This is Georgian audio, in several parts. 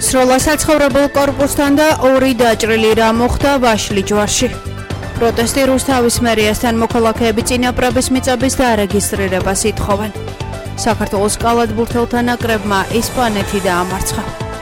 სროლა საცხოვრებელ კორპუსთან და ორი დაჭრილი რა მოხდა ვაშლი ჯვარში. პროტესტი რუსთავის მერიასთან მოქალაქეები წინაპრების მიწების დარეგისტრირებას ითხოვენ. საქართველოს კალათბურთელთა ნაკრებმა ესპანეთი დაამარცხა.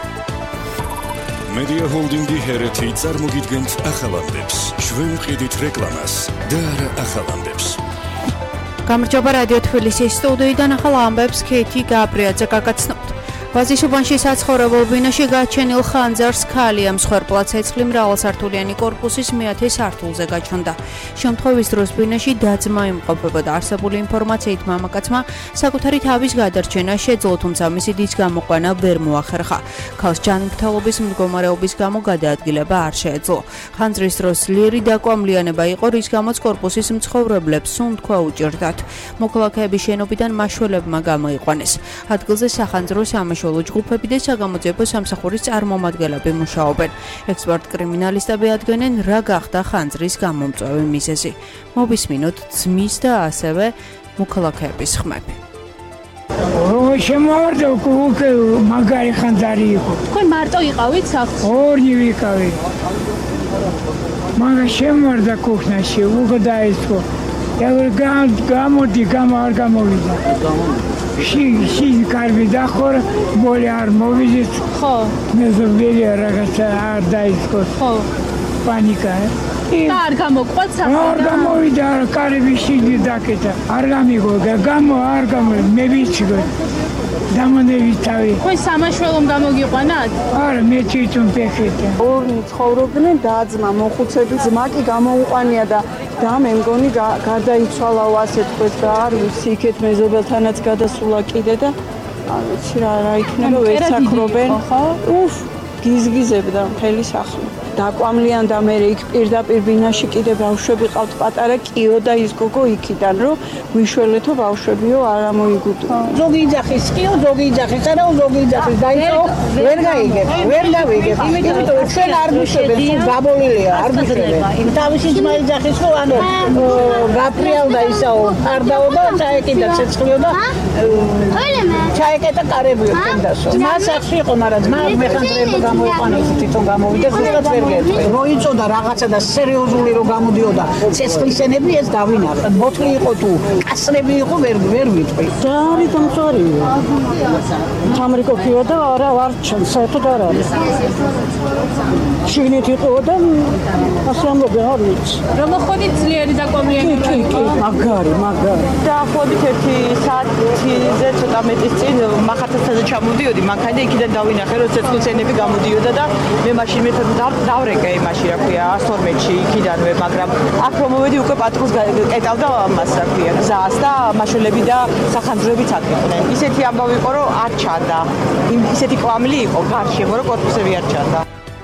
Media Holding-ი ჰერეთი წარმოგიდგენთ ახალამდებს, შევმყიდით რეკლამას და არა ახალამდებს. გამარჯობა რადიო თბილისის სტუდიიდან ახალ ამბებს ქეთი გაბრიაძე გაგაცნობთ. ვაზისუბანში საცხოვრებელ ბინაში გაჩენილ ხანძარს ქალი მსხვერპლად ცეცხლი მრავალსართულიანი კორპუსის მე-10 სართულზე გაჩნდა. შემთხვევის დროს ბინაში დაძმა იმყოფებოდა. არსებული ინფორმაციით მამაკაცმა საკუთარი თავის გადარჩენა შეძლო, თუმცა მისი დის გამოყვანა ვერ მოახერხა. ქალს ჯანმრთელობის მდგომარეობის გამო გადაადგილება არ შეეძლო. ხანძრის დროს ძლიერი დაკვამლიანება იყო, რის გამოც კორპუსის მცხოვრებლებს სუნთქვა უჭირდათ. მოქალაქეები შენობიდან მაშველებმა გამოიყვანეს. ადგილზე სახანძრო სამაშველო ჯგუფები და საგამოძიებო სამსახურის წარმომადგენლები მუშაობენ. ექსპერტ-კრიმინალისტები ადგენენ, რა გახდა ხანძრის გამომწვევი მიზეზი. მოვისმინოთ ძმის და ასევე მოქალაქეების ხმები. შემოვარდა უკვე მაგარი ხანძარი იყო. თქვენ მარტო იყავით სახლში? ორი ვიყავით. მაგა შემოვარდა კუხნაში, უკვე დაიწყო. გამოდი, არ გამოვიდა. ში კარგი დახორ, ბოლი არ მოვიძით. ხო. მეზობელი რაღაცა არ დაიწყო. ხო. პანიკა. და არ გამოყვათ სახლიდან? არ გამოვიდა, კარები შიგი დაკეთა. არ გამიგო, არ გამოვიდა, მე ვიცი. დამონდები თავი. თქვენ სამაშველომ გამოგიყვანათ? არა, მე თვითონ ფეხეთა. ორი ცხოვრობდნენ დაძმა, მოხუცები, ძმა კი გამოუყვანია და მე მგონი გარდაიცვალაო ასე თქვით და არ ვიცი, იქეთ მეზობელთანაც გადასულა კიდე და არ ვიცი რა იქნება, ვეცაქრობენ. უფ, გიზგიზებდა მთელი სახლი. დაკვამლიან და მე იქ პირდაპირ ბინაში კიდე ბავშვები ყავთ პატარა, კიო და ის გოგო იქიდან, რომ გვიშველეთო ბავშვებიო არ ამოიგუტო. ზოგი იძახის კიო, ზოგი იძახის, არა ზოგი იძახის, დაიწყო, ვერ გაიგებ, ვერ გავიგებ. იმიტომ ჩვენ არ გვიშვებენ, თუ გაბოლილია, არ გვიშვებენ. თავისი ძმა იძახის, რომ ანუ გაფრიალდა ისაო, არდაო და ჩაეკიდა ცეცხლიო და ჩაეკეტა კარებიო თენდასო. ძმა სახში იყო, მაგრამ ძმა მეხანძრეება გამოიყვანა, თვითონ გამოვიდა, ზუსტად ვერ მოიწოდა რაღაცა და სერიოზული რო გამოდიოდა ცეცხლისენები ეს დავინახე. ბოთლი იყო თუ კასრები იყო ვერ ვიტყვი. და არის დამწვარია. ამერიკოქიო და არა ვარ ჩემ საერთოდ არ არის. შიგნით იყო და ასე ამბობენ არ ვიცი. რომ მოხდით ძლიერი დაკვამლიანი კი, მაგარი. დაახლოებით 1 საათზე ცოტა მეტის წინ მახათასთან ჩამოდიოდი, მანქანა და იქიდან დავინახე რომ ცეცხლისენები გამოდიოდა და მე მაშინ დავრეკე იმაში რა ქვია 112-ში იქიდანვე, მაგრამ აქ რომ მოვედი უკვე პატრულს კეტავდა მას რა ქვია გზას და მაშველები და სახანძროებიც აქ იყვნენ. ისეთი ამბავი იყო რომ არ ჩანდა. ისეთი კვამლი იყო გარშემო რომ კორპუსები არ ჩანდა.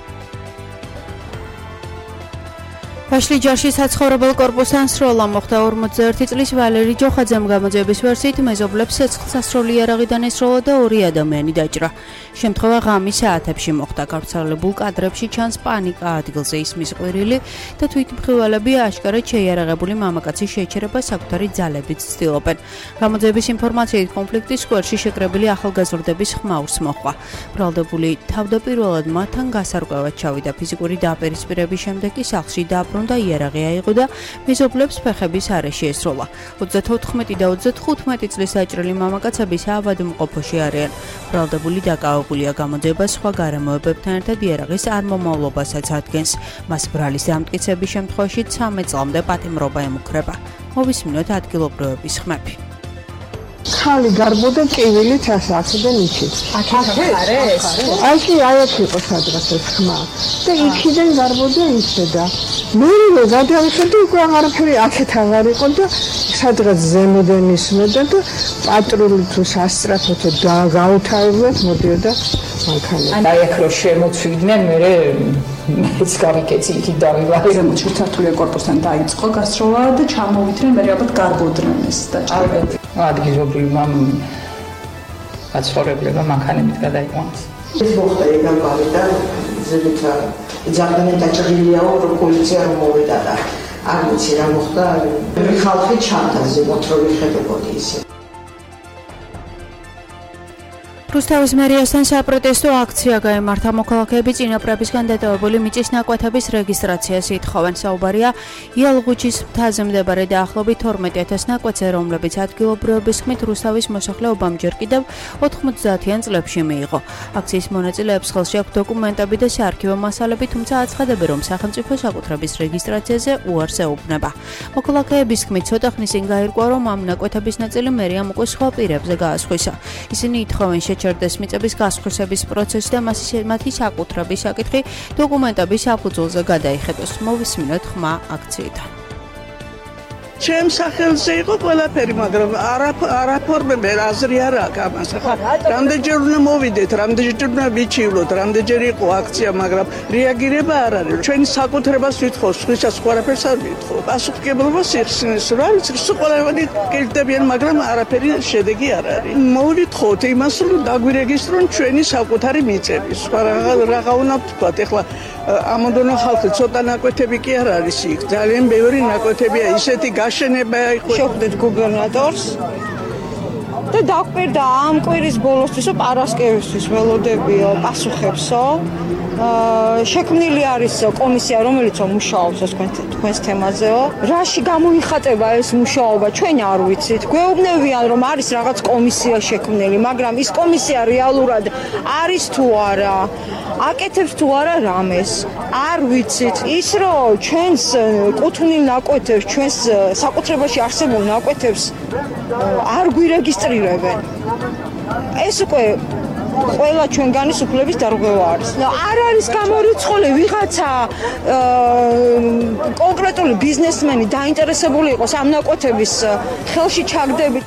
ვაშლი ჯვარში საცხოვრებელ კორპუსთან სროლა მოხდა 41 წლის ვალერი ჯოხაძემ გამოძიების ვერსიით მეზობლებს ცეცხლსასროლი იარაღიდან ესროლა და ორი ადამიანი დაჭრა. შემთხვევა ღამის საათებში მოხდა. გავრცელებულ კადრებში ჩანს პანიკა, ადგილზე ისმის ყვირილი და თვითმხილველები აშკარად შეიარაღებული მამაკაცის შეჩერება საკუთარი ძალებით ცდილობენ. გამოძიების ინფორმაციით კონფლიქტის სკვერში შეკრებილი ახალგაზრდების ხმაურს მოჰყვა. ბრალდებული თავდაპირველად მათთან გასარკვევად ჩავიდა. ფიზიკური დაპირისპირების შემდეგ კი სახლში დაბრუნდა და იარაღი აიღო და მეზობლებს ფეხების არეში ესროლა. 34 და 35 წლის დაჭრილი მამაკაცები საავადმყოფოში არიან. ბრალდებული დაკავებულია გამოძიებას სხვა გარემოებებთან ერთად იარაღის წარმომავლობასაც ადგენს. მას ბრალის დამტკიცების შემთხვევაში 13 წლამდე პატიმრობა ემუქრება. მოვისმინოთ ადგილობრივების ხმები. ხალი გარბოდა კივილით ასაკიდან იქით. აქ იყო სადღაც ეს ხმა. და იქიდან გარბოდა ისე და მე გადავიხედე უკვე არაფერი აქეთ აღარ იყო და სადღაც ზემოდან ისმოდა და პატრული თუ სასტრაფოდ გაუთავებად მოდიოდა მანქანა. აი აქ რო შემოწვიდნენ მე მეც გავიკეცი იქით დავივარი. ჩირთართული კორპუსთან დაიწყო გასროლა და ჩამოვიდნენ მე ალბათ გარბოდნენ ეს დაჭრა. ადგილობრივ მაცხოვრებლებმა მანქანებით გადაიყვანეს. ეს მოხდა ეგალბარი და ზედით ძალიან დაჭრილიაო რომ პოლიცია რომ მოვიდა და არ ვიცი რა მოხდა. ხალხი ჩანდა ზემოთ რომ იხედებოდი ისე. რუსთავის მერიასთან საპროტესტო აქცია გაიმართა. მოქალაქეები წინაპრებისგან დატოვებული მიწის ნაკვეთების რეგისტრაციას ითხოვენ. საუბარია იალღუჩის მთაზე მდებარე დაახლოებით 12,000 ნაკვეთზე, რომლებიც ადგილობრივების ხმით რუსთავის მოსახლეობამ ჯერ კიდევ 90-იან წლებში მიიღო. აქციის მონაწილეებს ხელში აქვთ დოკუმენტები და საარქივო მასალები, თუმცა აცხადებენ, რომ სახელმწიფო საკუთრების რეგისტრაციაზე უარს ეუბნება. მოქალაქეების ხმით ცოტა ხნის წინ გაირკვა, რომ ამ ნაკვეთების ნაწილი მერიამ უკვე სხვა პირებზე გაასხვისა. ისინი ითხოვენ შეჩერდეს მიწების გასხვისების პროცესი და მათი საკუთრების საკითხი დოკუმენტების საფუძველზე გადაიხედოს. მოვისმინოთ ხმა აქციიდან. ჩემ სახელზე იყო ყველაფერი, მაგრამ არაფორმებენ აზრი არ აქვს ამას. რამდენჯერ უნდა მოვიდეთ, რამდენჯერ უნდა ვიჩივლოთ, რამდენჯერ იყო აქცია, მაგრამ რეაგირება არ არის. ჩვენი საკუთრებას ვითხოვს, სხვისას ყველაფერს არ ვითხოვ. პასუხისმგებლობას იხსნის, რა ვიცი, სულ ყველაფერი გელდებიან, მაგრამ არაფერი შედეგი არ არის. მოვითხოთ იმას, რომ დაგვირეგისტრონ ჩვენი საკუთარი მიწები. სხვა რაღა უნდა ვთქვათ, ეხლა ამოდონა ხალხი ცოტა ნაკვეთები კი არ არის იქ. ძალიან ბევრი ნაკვეთებია ისეთი გაშენება იყო. შევხვდით გუბერნატორს და დაგვირდა ამ კვირის ბოლოსთვის პარასკევისთვის ველოდებიო პასუხებსო. შექმნილი არის კომისია, რომელიც მუშაობს თქვენს თემაზეო. რაში გამოიხატება ეს მუშაობა, ჩვენ არ ვიცით. გვეუბნებიან, რომ არის რაღაც კომისია შექმნილი, მაგრამ ის კომისია რეალურად არის თუ არა, აკეთებს თუ არა რამეს, არ ვიცით. ის რომ ჩვენს კუთვნილ ნაკვეთებს, ჩვენს საკუთრებაში არსებულ ნაკვეთებს არ გვირეგისტრირებენ. ეს უკვე ყველა ჩვენგანის უფლების დარღვევა არის. არ არის გამორიცხული ვიღაცა კონკრეტული ბიზნესმენი დაინტერესებული იყოს ამ ნაკვეთების ხელში ჩაგდებით.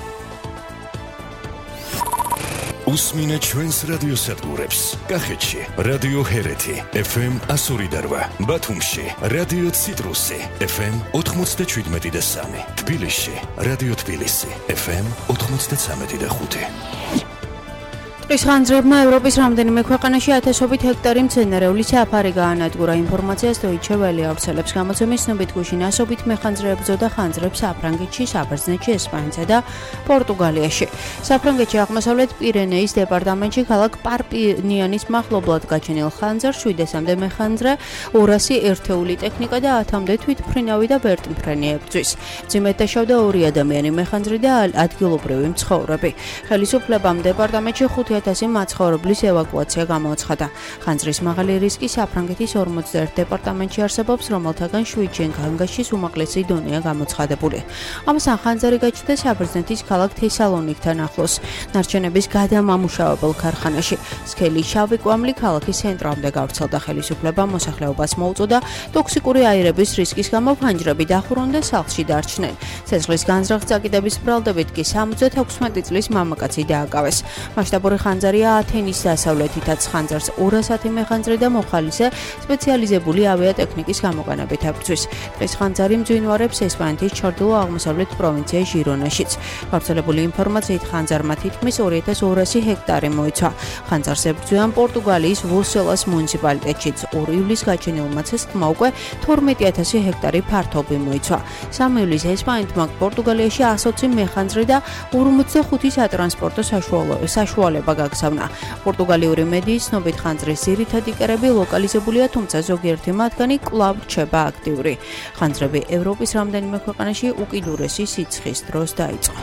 უსმინე ჩვენს რადიოსადგურებს. კახეთში რადიო ჰერეთი FM 102.8, ბათუმში რადიო ციტრუსი FM 97.3, თბილისში რადიო თბილისი FM 93.5. ტყის ხანძრებმა ევროპის რამდენიმე ქვეყანაში ათასობით ჰექტარი მცენარეული საფარი გაანადგურა. ინფორმაციას Deutsche Welle ავრცელებს. გამოცემის ცნობით გუშინ ასობით მეხანძრე ებრძოდა ხანძრებს საფრანგეთში, საბერძნეთში, ესპანეთსა და პორტუგალიაში. საფრანგეთში აღმოსავლეთ პირენეის დეპარტამენტში ქალაქ პარპინიანის მახლობლად გაჩენილ ხანძრს 700-მდე მეხანძრე, 200 ერთეული ტექნიკა და 10-მდე თვითმფრინავი და ბერტმფრენი ებრძვის. მძიმედ დაშავდა 2 ადამიანი მეხანძრი და ადგილობრივი მცხოვრები. ხელისუფლებამ დეპარტამენტში 5,000 მაცხოვრებლის ევაკუაცია გამოაცხადა. ხანძრის მაღალი რისკი საფრანგეთის 41 დეპარტამენტში არსებობს, რომელთაგან 7-ში განგაშის უმაღლესი დონეა გამოცხადებული. ამასთან ხანძარი გაჩნდა საბერძნეთის ქალაქ თესალონიკთან ახლოს, ნარჩენების გადამამუშავებელ ქარხანაში. სქელი შავი კვამლი ქალაქის ცენტრამდე გავრცელდა. ხელისუფლებამ მოსახლეობას მოუწოდა ტოქსიკური აირების რისკის გამო ფანჯრები დახურონ და სახლში დარჩნენ. ცეცხლის განზრახ წაკიდების ბრალდებით კი 76 წლის მამაკაცი დააკავეს. მასშტაბური ხანძარია ათენის დასავლეთითაც. ხანძარს 210 მეხანძრე და მოხალისე სპეციალიზებული ავიატექნიკის გამოყენებით ებრძვის. დღეს ხანძარი მძვინვარებს ესპანეთის ჩრდილო-აღმოსავლეთ პროვინცია ჟირონაშიც. გავრცელებული ინფორმაციით ხანძარმა თითქმის 2200 ჰექტარი მოიცვა. ხანძარს ებრძვიან პორტუგალიის ვოსელას მუნიციპალიტეტშიც. 2 ივლისს გაჩენილმა ცეცხლმა უკვე 12,000 ჰექტარი ფართობი მოიცვა. 3 ივლისს ესპანეთმა პორტუგალიაში 120 მეხანძრე და 45 სატრანსპორტო საშუალება გაგზავნა. პორტუგალიური მედიის ცნობით ხანძრის ძირითადი კერები ლოკალიზებულია, თუმცა ზოგიერთი მათგანი კვლავ რჩება აქტიური. ხანძრები ევროპის რამდენიმე ქვეყანაში უკიდურესი სიცხის დროს დაიწყო.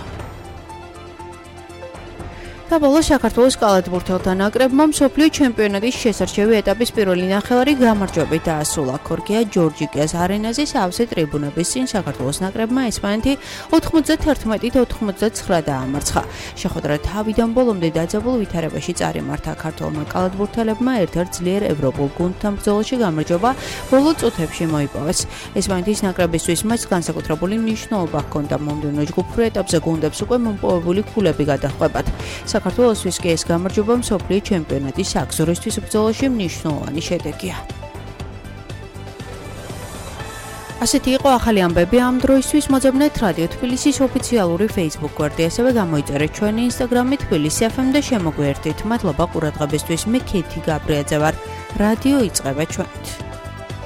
და ბოლოს საქართველოს კალათბურთელთა ნაკრებმა მსოფლიო ჩემპიონატის შესარჩევი ეტაპის პირველი ნახევარი გამარჯვებით დაასრულა. ქორგია ჯორჯიკიას არენაზე სავსე ტრიბუნების წინ საქართველოს ნაკრებმა ესპანეთი 91-99 დაამარცხა. შეხვედრა თავიდან ბოლომდე დაძაბულ ვითარებაში წარიმართა. ქართველმა კალათბურთელებმა ერთ-ერთ ძლიერ ევროპულ გუნდთან ბრძოლაში გამარჯვება ბოლო წუთებში მოიპოვეს. ესპანეთის ნაკრებისთვის მას განსაკუთრებული მნიშვნელობა ჰქონდა. მომდევნო ჯგუფურ ეტაპზე გუნდებს უკვე მომპოვებული ქულები გადაჰყვებათ. საქართველოსთვის კი ეს გამარჯვება მსოფლიო ჩემპიონატის საგზურისთვის ბრძოლაში მნიშვნელოვანი შედეგია. ასეთი იყო ახალი ამბები ამ დროისთვის. მოძებნეთ რადიო თბილისის ოფიციალური Facebook გვერდი, ასევე გამოიწერეთ ჩვენი Instagram-ი თბილისი FM და შემოგვიერთდით. მადლობა ყურადღებისთვის. მე ქეთი გაბრიაძე ვარ. რადიო იწყება ჩვენით.